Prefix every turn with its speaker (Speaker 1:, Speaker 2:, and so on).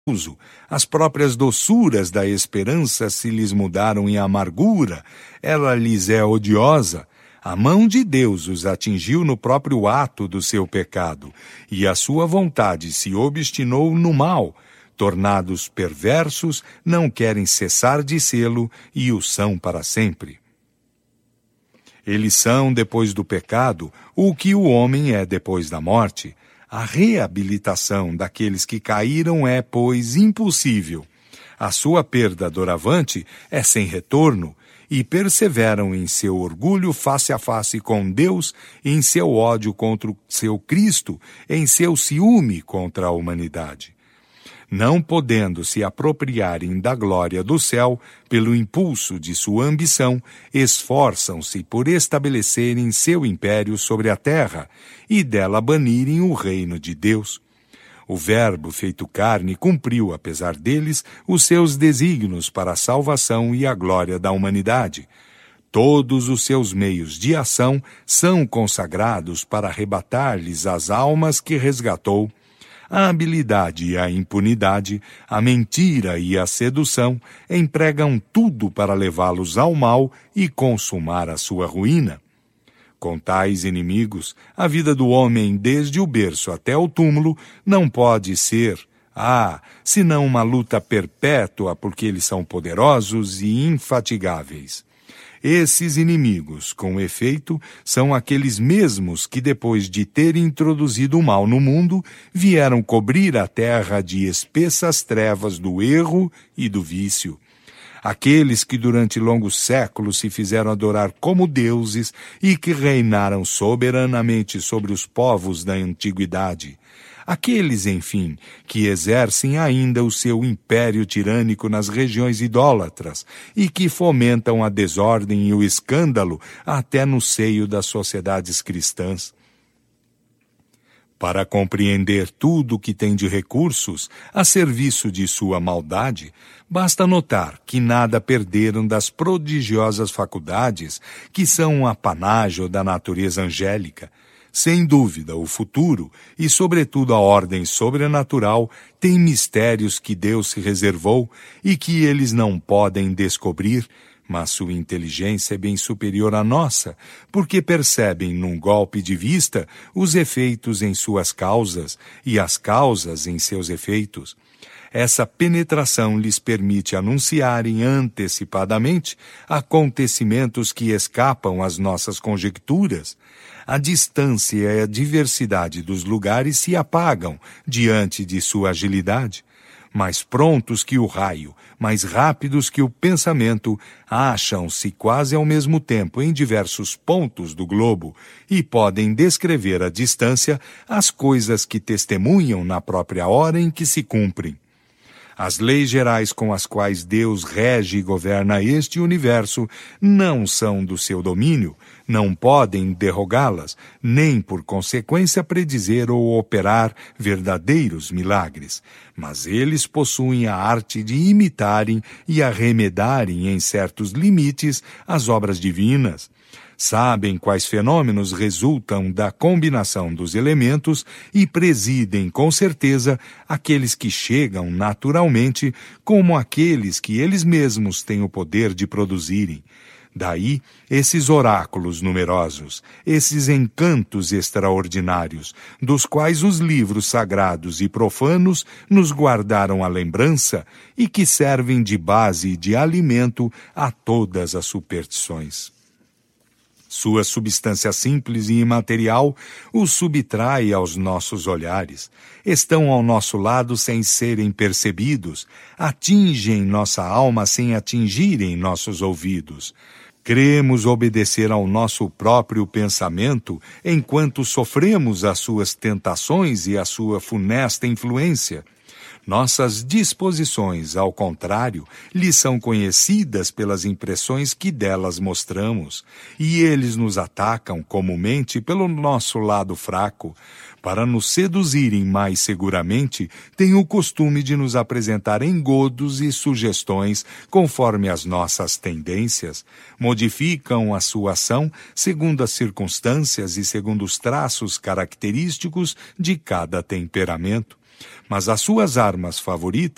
Speaker 1: as próprias doçuras da esperança se lhes mudaram em amargura, ela lhes é odiosa. A mão de Deus os atingiu no próprio ato do seu pecado, e a sua vontade se obstinou no mal. Tornados perversos, não querem cessar de sê-lo, e o são para sempre. Eles são, depois do pecado, o que o homem é depois da morte. A reabilitação daqueles que caíram é, pois, impossível. A sua perda doravante é sem retorno, e perseveram em seu orgulho face a face com Deus, em seu ódio contra o seu Cristo, em seu ciúme contra a humanidade. Não podendo se apropriarem da glória do céu pelo impulso de sua ambição, esforçam-se por estabelecerem seu império sobre a terra e dela banirem o reino de Deus. O Verbo feito carne cumpriu, apesar deles, os seus desígnios para a salvação e a glória da humanidade. Todos os seus meios de ação são consagrados para arrebatar-lhes as almas que resgatou. A habilidade e a impunidade, a mentira e a sedução empregam tudo para levá-los ao mal e consumar a sua ruína. Com tais inimigos, a vida do homem, desde o berço até o túmulo, não pode ser, senão uma luta perpétua, porque eles são poderosos e infatigáveis. Esses inimigos, com efeito, são aqueles mesmos que, depois de terem introduzido o mal no mundo, vieram cobrir a terra de espessas trevas do erro e do vício. Aqueles que durante longos séculos se fizeram adorar como deuses e que reinaram soberanamente sobre os povos da antiguidade. Aqueles, enfim, que exercem ainda o seu império tirânico nas regiões idólatras e que fomentam a desordem e o escândalo até no seio das sociedades cristãs. Para compreender tudo o que tem de recursos a serviço de sua maldade, basta notar que nada perderam das prodigiosas faculdades que são um apanágio da natureza angélica. Sem dúvida, o futuro, e sobretudo a ordem sobrenatural, tem mistérios que Deus se reservou e que eles não podem descobrir, mas sua inteligência é bem superior à nossa, porque percebem num golpe de vista os efeitos em suas causas e as causas em seus efeitos. Essa penetração lhes permite anunciarem antecipadamente acontecimentos que escapam às nossas conjecturas. A distância e a diversidade dos lugares se apagam diante de sua agilidade. Mais prontos que o raio, mais rápidos que o pensamento, acham-se quase ao mesmo tempo em diversos pontos do globo e podem descrever à distância as coisas que testemunham na própria hora em que se cumprem. As leis gerais com as quais Deus rege e governa este universo não são do seu domínio, não podem derrogá-las, nem por consequência predizer ou operar verdadeiros milagres. Mas eles possuem a arte de imitarem e arremedarem em certos limites as obras divinas. Sabem quais fenômenos resultam da combinação dos elementos e presidem com certeza aqueles que chegam naturalmente, como aqueles que eles mesmos têm o poder de produzirem. Daí, esses oráculos numerosos, esses encantos extraordinários, dos quais os livros sagrados e profanos nos guardaram a lembrança e que servem de base e de alimento a todas as superstições. Sua substância simples e imaterial os subtrai aos nossos olhares. Estão ao nosso lado sem serem percebidos. Atingem nossa alma sem atingirem nossos ouvidos. Cremos obedecer ao nosso próprio pensamento enquanto sofremos as suas tentações e a sua funesta influência. Nossas disposições, ao contrário, lhes são conhecidas pelas impressões que delas mostramos, e eles nos atacam comumente pelo nosso lado fraco. Para nos seduzirem mais seguramente, têm o costume de nos apresentar engodos e sugestões conforme as nossas tendências. Modificam a sua ação segundo as circunstâncias e segundo os traços característicos de cada temperamento. Mas as suas armas favoritas